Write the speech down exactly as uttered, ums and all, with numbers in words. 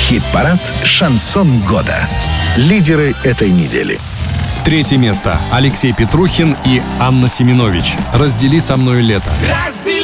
Хит-парад «Шансон года». Лидеры этой недели. Третье место. Алексей Петрухин и Анна Семенович. «Раздели со мной лето». Раздели